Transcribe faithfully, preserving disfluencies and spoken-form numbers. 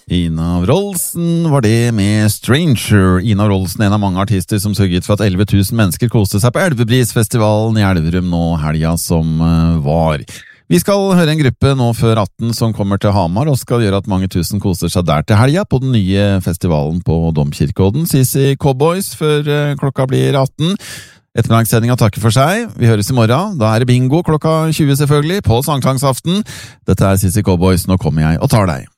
Ina Wroldsen var det med Stranger. Ina Wroldsen, en av mange artister som sørget for at elleve tusen mennesker koste seg på Elvebrisfestivalen i Elverum nå helga som var. Vi skal høre en gruppe nå før atten som kommer til Hamar og skal gjøre at mange tusen koser seg der til helga på den nye festivalen på Domkirkeodden. Sissy Cowboys før klokka blir atten. Ettermiddagssendinga takker for seg. Vi høres i morgen. Da er det bingo klokka tjue selvfølgelig på Sankthansaften. Dette er Sissy Cowboys. Nå kommer jeg og tar deg.